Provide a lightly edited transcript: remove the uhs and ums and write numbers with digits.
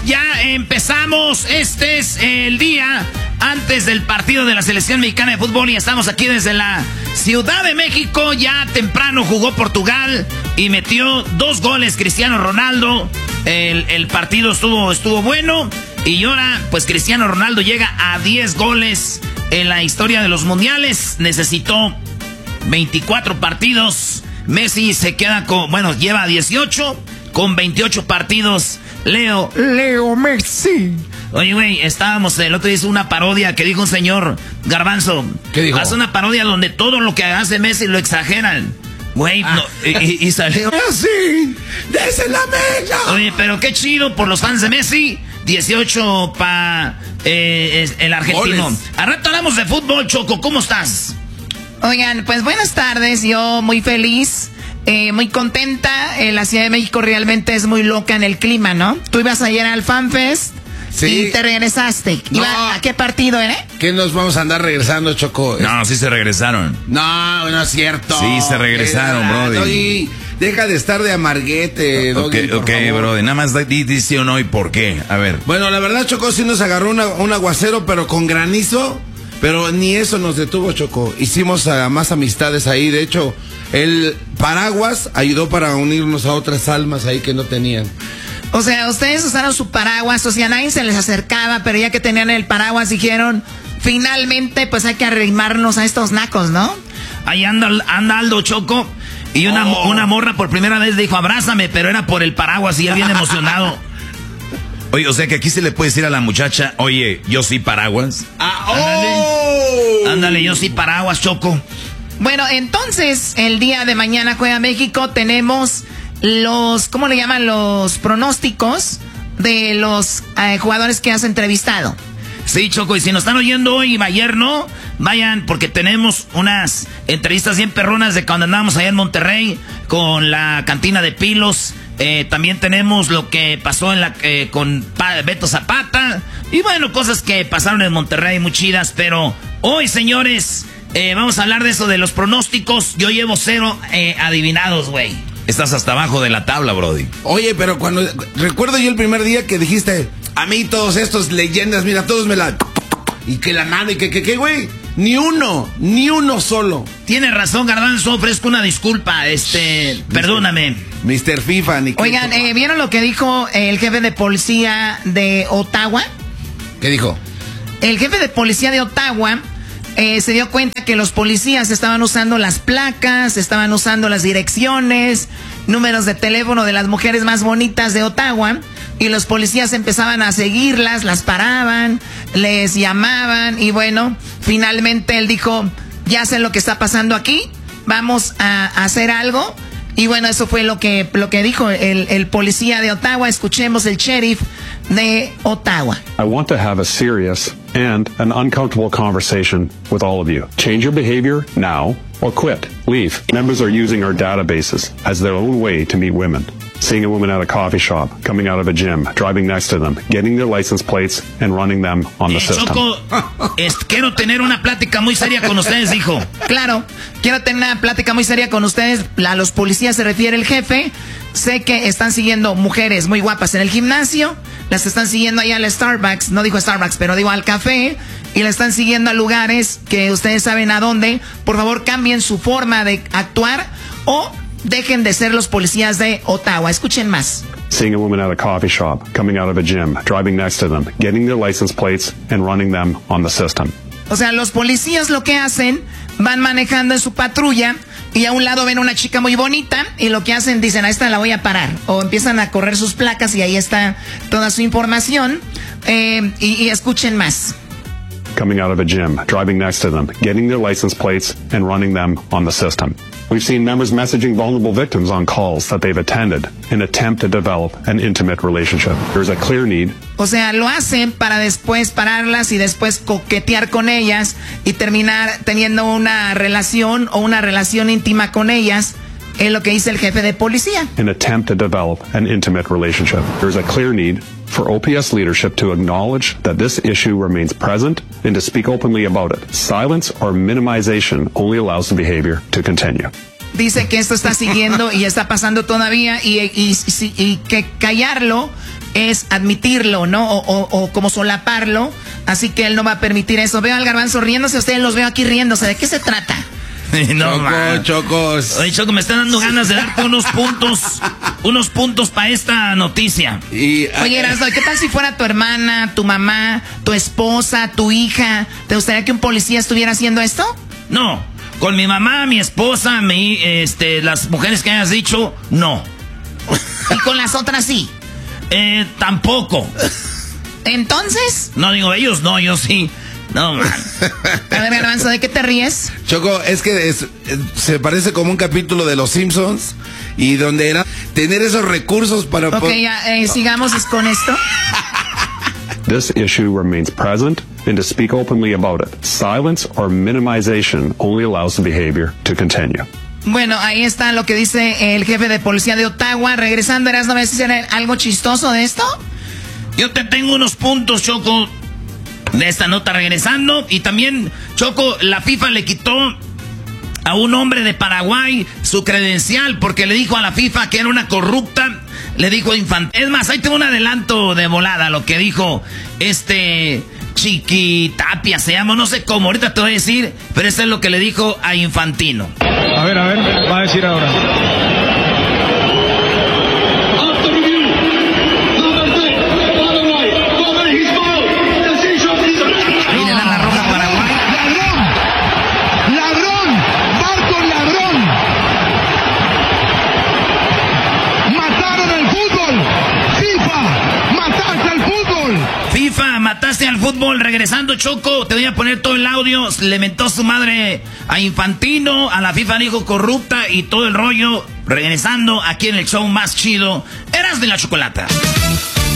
ya empezamos. Este es el día antes del partido de la selección mexicana de fútbol y estamos aquí desde la Ciudad de México. Ya temprano jugó Portugal y metió 2 goles Cristiano Ronaldo. El partido estuvo bueno y ahora pues Cristiano Ronaldo llega a 10 goles en la historia de los mundiales. Necesitó 24 partidos. Messi se queda lleva 18 con 28 partidos. Leo Messi. Oye, güey, el otro día hizo una parodia que dijo un señor Garbanzo. ¿Qué dijo? Hace una parodia donde todo lo que hace Messi lo exageran. Güey, y salió Messi, desde la mesa. Oye, pero qué chido por los fans de Messi. 18 para el argentino. Goles. Al rato hablamos de fútbol, Choco. ¿Cómo estás? Oigan, pues buenas tardes. Yo muy feliz. Muy contenta. La Ciudad de México realmente es muy loca en el clima, ¿no? Tú ibas ayer al FanFest y te regresaste. No. ¿A qué partido, ¿Qué nos vamos a andar regresando, Choco? No, sí se regresaron. No es cierto. Sí se regresaron, brody. Oye, deja de estar de amarguete, Doggy, Ok, brody. Nada más dice o no y por qué. A ver. Bueno, la verdad, Choco, sí nos agarró un aguacero, pero con granizo. Pero ni eso nos detuvo, Choco. Hicimos más amistades ahí. De hecho, el paraguas ayudó para unirnos a otras almas ahí que no tenían. O sea, ustedes usaron su paraguas, o sea, nadie se les acercaba, pero ya que tenían el paraguas dijeron, finalmente, pues hay que arrimarnos a estos nacos, ¿no? Ahí anda Aldo, Choco. Y una morra por primera vez dijo, abrázame, pero era por el paraguas y él bien emocionado. Oye, o sea que aquí se le puede decir a la muchacha, oye, yo sí paraguas. Ándale, yo sí paraguas, Choco. Bueno, entonces, el día de mañana juega México, tenemos ¿cómo le llaman? Los pronósticos de los jugadores que has entrevistado. Sí, Choco, y si nos están oyendo hoy y ayer no, vayan porque tenemos unas entrevistas bien perronas de cuando andábamos allá en Monterrey con la cantina de Pilos. También tenemos lo que pasó con Beto Zapata. Y bueno, cosas que pasaron en Monterrey muy chidas. Pero hoy, señores, vamos a hablar de eso, de los pronósticos. Yo llevo 0 adivinados, güey. Estás hasta abajo de la tabla, brody. Oye, pero recuerdo yo el primer día que dijiste, a mí todos estos leyendas, mira, todos me la... Y que la nada, y que, güey, ni uno solo. Tienes razón, Garbanzo, ofrezco una disculpa, perdóname. Mr. FIFA, ni Oigan, ¿vieron lo que dijo el jefe de policía de Ottawa? ¿Qué dijo? El jefe de policía de Ottawa se dio cuenta que los policías estaban usando las placas, estaban usando las direcciones, números de teléfono de las mujeres más bonitas de Ottawa, y los policías empezaban a seguirlas, las paraban, les llamaban, y bueno, finalmente él dijo, ya sé lo que está pasando aquí, vamos a hacer algo. Y bueno, eso fue lo que dijo el policía de Ottawa. Escuchemos el sheriff de Ottawa. I want to have a serious and an uncomfortable conversation with all of you. Change your behavior now or quit. Leave. Members are using our databases as their own way to meet women. Seeing a woman at a coffee shop, coming out of a gym, driving next to them, getting their license plates and running them on the system. Choco, quiero tener una plática muy seria con ustedes, dijo. Claro, quiero tener una plática muy seria con ustedes. A los policías se refiere el jefe. Sé que están siguiendo mujeres muy guapas en el gimnasio. Las están siguiendo allá al Starbucks. No digo Starbucks, pero digo al café. Y la están siguiendo a lugares que ustedes saben a dónde. Por favor, cambien su forma de actuar o dejen de ser los policías de Ottawa. Escuchen más. Seeing a woman at a coffee shop, coming out of a gym, driving next to them, getting their license plates and running them on the system. O sea, los policías lo que hacen, van manejando en su patrulla y a un lado ven una chica muy bonita y lo que hacen, dicen, a esta la voy a parar. O empiezan a correr sus placas y ahí está toda su información. Y escuchen más. Coming out of a gym, driving next to them, getting their license plates and running them on the system. We've seen members messaging vulnerable victims on calls that they've attended in an attempt to develop an intimate relationship. There's a clear need. O sea, lo hacen para después pararlas y después coquetear con ellas y terminar teniendo una relación o una relación íntima con ellas. Es lo que dice el jefe de policía. An attempt to develop an intimate relationship. There's a clear need for OPS leadership to acknowledge that this issue remains present and to speak openly about it. Silence or minimization only allows the behavior to continue. Dice que esto está siguiendo y está pasando todavía y que callarlo es admitirlo, ¿no? O como solaparlo. Así que él no va a permitir eso. Veo al Garbanzo riéndose, ustedes los veo aquí riéndose. ¿De qué se trata? No, Chocos. Oye, Choco, me están dando ganas de darte unos puntos para esta noticia. Oye, Erasmo, ¿qué tal si fuera tu hermana, tu mamá, tu esposa, tu hija? ¿Te gustaría que un policía estuviera haciendo esto? No, con mi mamá, mi esposa, las mujeres que hayas dicho, no. ¿Y con las otras sí? Tampoco. ¿Entonces? No, digo, ellos no, yo sí. No, man. A ver, Garbanzo, ¿de qué te ríes? Choco, es que se parece como un capítulo de Los Simpsons y donde era tener esos recursos para... Ok, ya, sigamos con esto. This issue remains present, and to speak openly about it, silence or minimization only allows the behavior to continue. Bueno, ahí está lo que dice el jefe de policía de Ottawa. Regresando, Erasmo, ¿ves si era algo chistoso de esto? Yo te tengo unos puntos, Choco, de esta nota regresando. Y también, Choco, la FIFA le quitó a un hombre de Paraguay su credencial porque le dijo a la FIFA que era una corrupta. Le dijo Infantino. Es más, ahí tengo un adelanto de volada, lo que dijo Chiquitapia se llama, no sé cómo, ahorita te voy a decir, pero eso es lo que le dijo a Infantino. A ver, va a decir ahora. Ahí le dan la roja a Paraguay. ¡Ladrón! ¡Barco ladrón! ¡Mataron el fútbol! ¡FIFA! ¡Mataste al fútbol! FIFA, mataste al fútbol. Regresando, Choco, te voy a poner todo el audio. Le mentó su madre a Infantino, a la FIFA dijo corrupta y todo el rollo. Regresando aquí en el show más chido, Eras de la Chocolata.